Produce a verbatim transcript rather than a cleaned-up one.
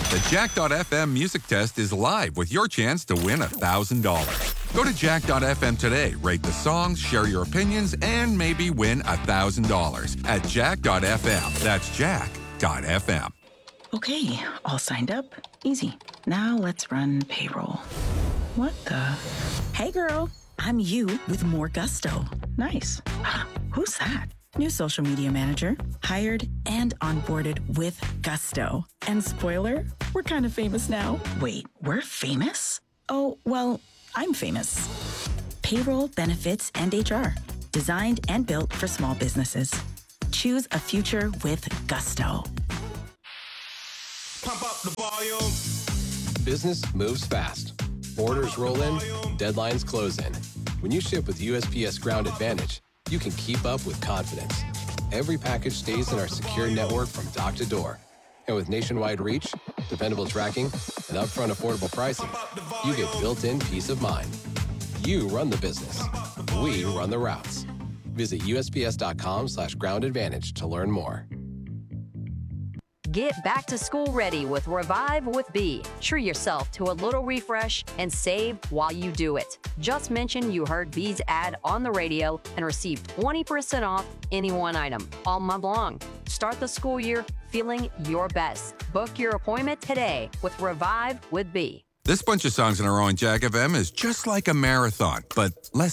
The Jack dot F M music test is live with your chance to win one thousand dollars. Go to Jack dot F M today, rate the songs, share your opinions, and maybe win one thousand dollars at Jack dot F M. That's Jack dot F M. Okay, all signed up. Easy. Now let's run payroll. What the? Hey girl, I'm you with more gusto. Nice. Who's that? New social media manager, hired and onboarded with gusto. And spoiler, we're kind of famous now. Wait, we're famous? Oh, well, I'm famous. Payroll, benefits, and H R. Designed and built for small businesses. Choose a future with gusto. Pump up the volume. Business moves fast. Orders roll in, deadlines close in. When you ship with U S P S Ground Advantage, you can keep up with confidence. Every package stays in our secure network from dock to door. And with nationwide reach, dependable tracking, and upfront affordable pricing, you get built-in peace of mind. You run the business. We run the routes. Visit U S P S dot com slash ground advantage to learn more. Get back to school ready with Revive with B. Treat yourself to a little refresh and save while you do it. Just mention you heard B's ad on the radio and receive twenty percent off any one item all month long. Start the school year feeling your best. Book your appointment today with Revive with B. This bunch of songs in a row on Jack F M is just like a marathon, but less